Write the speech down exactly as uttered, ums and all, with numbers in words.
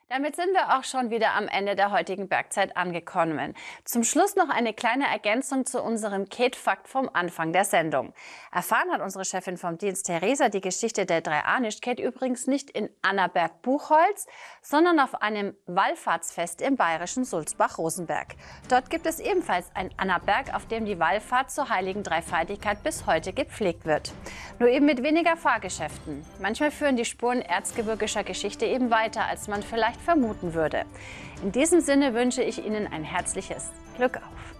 Damit sind wir auch schon wieder am Ende der heutigen Bergzeit angekommen. Zum Schluss noch eine kleine Ergänzung zu unserem Käth-Fakt vom Anfang der Sendung. Erfahren hat unsere Chefin vom Dienst Theresa die Geschichte der drei Anischket übrigens nicht in Annaberg-Buchholz, sondern auf einem Wallfahrtsfest im bayerischen Sulzbach-Rosenberg. Dort gibt es ebenfalls einen Annaberg, auf dem die Wallfahrt zur heiligen Dreifaltigkeit bis heute gepflegt wird. Nur eben mit weniger Fahrgeschäften. Manchmal führen die Spuren erzgebirgischer Geschichte eben weiter, als man vielleicht vermuten würde. In diesem Sinne wünsche ich Ihnen ein herzliches Glück auf.